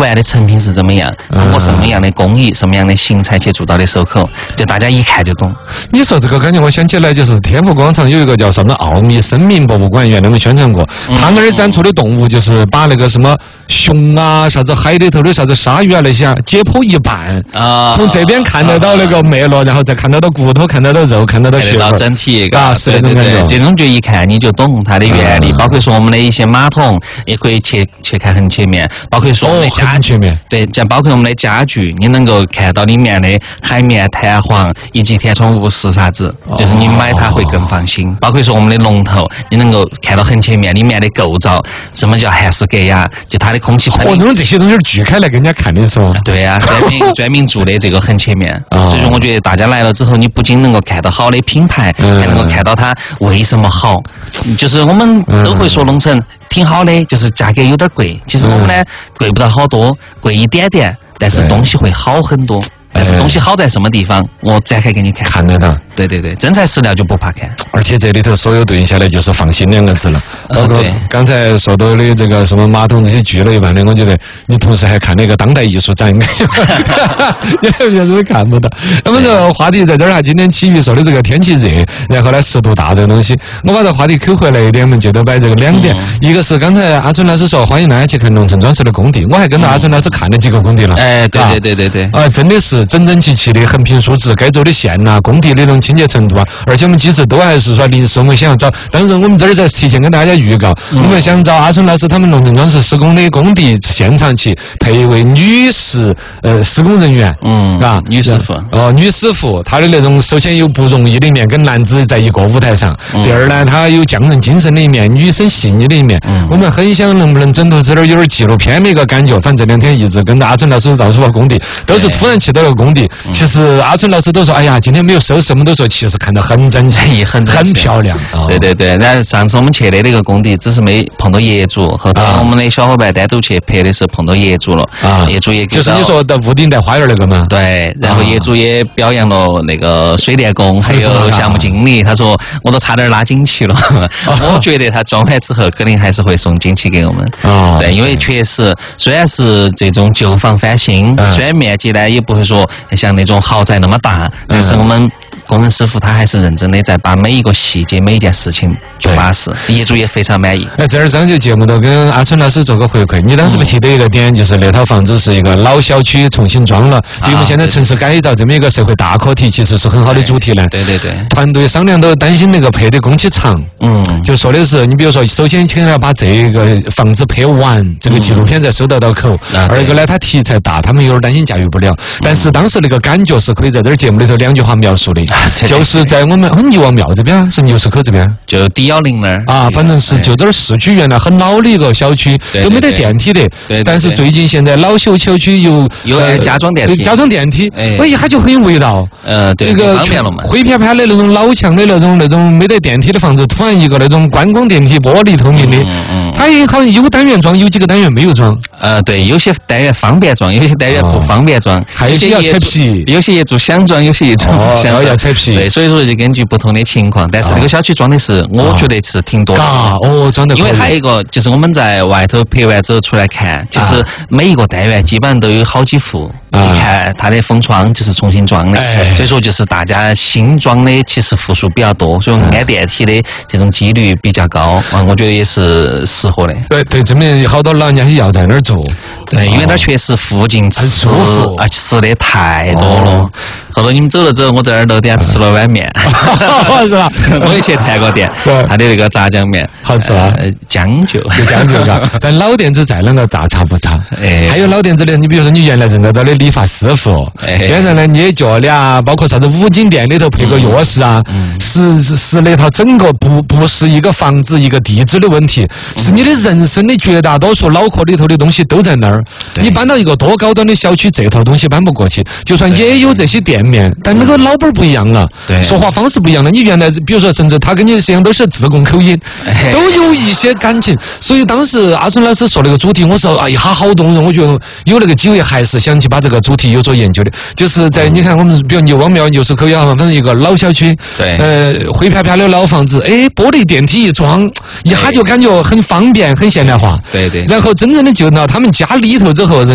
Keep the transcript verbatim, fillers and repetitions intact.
完的成品是怎么样，通过什么样的工艺、什么样的形材去做到的收口，就大家一看就懂。 你说这个感觉，我想起来就是天府广场有一个叫什么奥秘生命博物馆，原来我们宣传过，他那儿展出的动物就是把那个什么熊啊、啥子海里头的啥子鲨鱼啊那些解剖一半啊，从这边看得到那个脉络，然后再看得到骨头，看得到肉，看得到血到整体， 啊，是那种感觉。 这种就一看你就懂它的原理，包括说我们的一些马桶也可以切切开很切面，包括说我们的家具，对，像包括我们的家具，你能够看到里面的海绵、弹簧以及填充物是啥子，就是你买它会更放心。包括说我们的龙头，你能够看到很切面里面的构造，什么叫汉式隔压，就它的空气。 哦，那种这些东西锯开来给人家看的是吧？ 对啊，专门专门做的这个很切面，所以说我觉得大家来了之后，你不仅能够看到好的品牌，还能够看到它为什么好。就是我们都会说龙城挺好的，就是价格有点贵。其实我们呢贵不到好多，贵一点点，但是东西会好很多。但是东西好在什么地方？我展开给你看。 看得到。 对对对，真材实料就不怕看。 而且这里头所有对应下来就是放心两个字了。包括刚才说到的这个什么马桶这些锯了一半的，我觉得你同时还看那个当代艺术展，应该有些人看不到。那么这个话题在这儿哈，今天起于说的这个天气热，然后呢湿度大这个东西，我把这话题扣回来一点，我们接着摆这个两点。一个是刚才阿春老师说欢迎大家去看龙城装饰的工地，我还跟到阿春老师看了几个工地了。 哎，对对对对对。 啊，真的是整整齐齐的，横平竖直，该走的线呐、工地的那种清洁程度啊，而且我们几次都还是说临时我们想要找，但是我们这儿在提前跟大家预告，嗯、我们想找阿春老师他们龙城装饰施工的工地现场去配一位女士呃施工人员， 嗯，啊，女师傅， 哦，女师傅，她的那种首先有不容易的一面，跟男子在一个舞台上；嗯、第二呢，她有匠人精神的一面，女生细腻的一面。嗯、我们很想能不能整到这儿有点纪录片的一个感觉。反正这两天一直跟着阿春老师到处跑工地，都是突然去到那个工地。嗯、其实阿春老师都说：“哎呀，今天没有收拾。”我们都说其实看得很整齐，很很漂亮。 哦、对对对，那上次我们去的那个工地，只是没碰到业主，后头我们的小伙伴单独去拍的时候碰到业主了。啊，业主也就是你说的屋顶带花园那个吗？ 对，然后业主也表扬了那个水电工，还有项目经理。他说我都差点拉锦旗了。我觉得他装完之后肯定还是会送锦旗给我们。哦，对，因为确实虽然是这种旧房翻新，虽然面积呢也不会说像那种豪宅那么大，但是我们工人师傅他还是认真的在把每一个细节、每一件事情做巴适，业主也非常满意。 哎，这儿张就节目都跟阿春老师做个回馈，你当时不提的一个点就是那套房子是一个老小区重新装了，对我们现在城市改造这么一个社会大课题，其实是很好的主题呢。 对对对， 团队商量都担心那个配的工期长，嗯，就说的是你比如说，首先请要把这个房子拍完，这个纪录片才收得到口；二一个呢，它题材大，他们有点担心驾驭不了。但是当时那个感觉是可以在这儿节目里头两句话描述的，就是在我们牛王庙这边，是牛市口这边， 就 D 一零那儿啊，反正是就这儿市区原来很老的一个小区，都没得电梯的。但是最近现在老旧小区有有加装电梯， 加装电梯，哎，它就很有味道。 呃，对， 这个方便了嘛。 灰片片的那种老墙的那种那种没得电梯的房子，突然一个那种观光电梯，玻璃透明的，嗯，它也好像有单元装，有几个单元没有装。 呃，对，有些单元方便装，有些单元不方便装， 还有些要拆皮， 有些业主想装，有些业主不想要拆皮。 对，所以说就根据不同的情况，但是那个小区装的是，我觉得是挺多的。 哦，装的。 因为还有一个就是我们在外头拍完之后出来看，其实每一个单元基本上都有好几户。你看它的风窗就是重新装的，所以说就是大家新装的其实户数比较多，所以按电梯的这种几率比较高。嗯，我觉得也是适合的。 对对，证明好多老人家要在那儿住。 对，因为那儿确实附近吃啊吃的太多了。后头你们走了之后，我在那儿楼底下吃了碗面， 是吧？ 我也去探过店，他的那个炸酱面好吃啊， 讲究， 有讲究嘎。但老店子再啷个大差不差。哎，还有老店子的，你比如说你原来认得到的理发师傅，边上呢捏脚的啊，包括啥子五金店里头配个钥匙啊，是是那套整个不不是一个房子一个地址的问题，是你的人生的绝大多数脑壳里头的东西都在那儿。你搬到一个多高端的小区，这套东西搬不过去。就算也有这些店面，但那个老板不一样了，说话方式不一样了。你原来比如说，甚至他跟你实际上都是自贡口音，都有一些感情。所以当时阿春老师说那个主题，我说哎呀好动人，我觉得有那个机会还是想去把这个主题有所研究的。就是在你看我们比如牛王庙、牛市口也好，反正一个老小区， 对， 呃灰飘飘的老房子，哎，玻璃电梯一装，一下就感觉很方便、很现代化。 对对。 然后真正的就到他们家里头之后，人